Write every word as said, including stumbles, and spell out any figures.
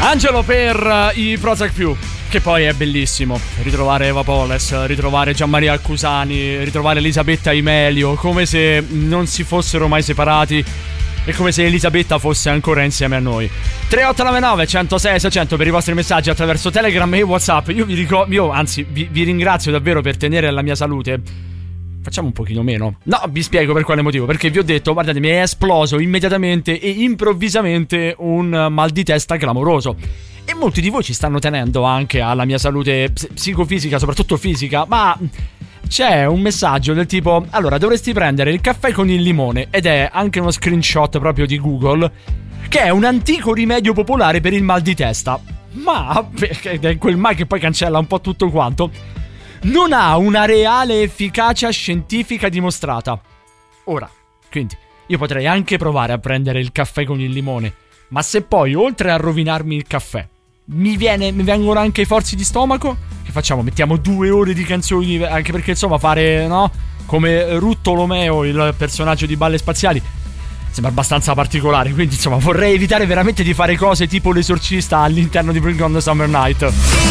Angelo per uh, i Prozac più, che poi è bellissimo ritrovare Eva Poles, ritrovare Gianmaria Accusani, ritrovare Elisabetta Imelio, come se non si fossero mai separati e come se Elisabetta fosse ancora insieme a noi. Tre otto nove nove uno zero sei sei zero zero per i vostri messaggi attraverso Telegram e WhatsApp. Io vi ricordo, io anzi vi, vi ringrazio davvero per tenere la mia salute. Facciamo un pochino meno. No, vi spiego per quale motivo. Perché vi ho detto, guardate, mi è esploso immediatamente e improvvisamente un mal di testa clamoroso. E molti di voi ci stanno tenendo anche alla mia salute psicofisica, soprattutto fisica. Ma c'è un messaggio del tipo: allora, dovresti prendere il caffè con il limone. Ed è anche uno screenshot proprio di Google, che è un antico rimedio popolare per il mal di testa. Ma, perché è quel ma che poi cancella un po' tutto quanto, non ha una reale efficacia scientifica dimostrata. Ora, quindi, io potrei anche provare a prendere il caffè con il limone, ma se poi, oltre a rovinarmi il caffè, mi viene, mi vengono anche i forzi di stomaco, che facciamo? Mettiamo due ore di canzoni, anche perché insomma fare, no? Come Ruttolomeo, il personaggio di Balle Spaziali, sembra abbastanza particolare, quindi insomma vorrei evitare veramente di fare cose tipo l'esorcista all'interno di Bring on the Summer Night.